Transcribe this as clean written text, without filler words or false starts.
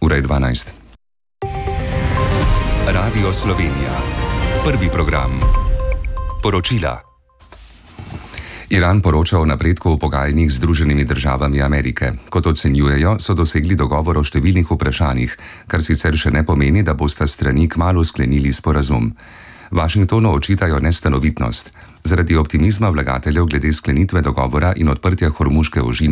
Ura je 12. Radio Slovenija. Prvi program. Poročila. Iran poroča o napredku v pogajanjih z Združenimi državami Amerike. Kot ocenjujejo, so dosegli dogovor o številnih vprašanjih, kar sicer še ne pomeni, da bosta strani kmalu sklenili sporazum. Washingtonu očitajo nestanovitnost. Zaradi optimizma vlagateljev glede sklenitve dogovora in odprtja Hormuške ožine